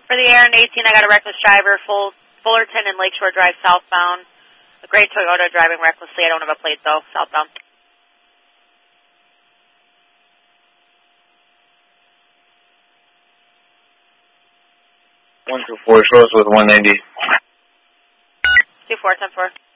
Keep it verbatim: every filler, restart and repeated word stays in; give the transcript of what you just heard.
For the Aaron eighteen, I got a reckless driver, full, Fullerton and Lakeshore Drive southbound. A gray Toyota driving recklessly. I don't have a plate though, southbound. one two four, show us with one ninety. two four, ten four.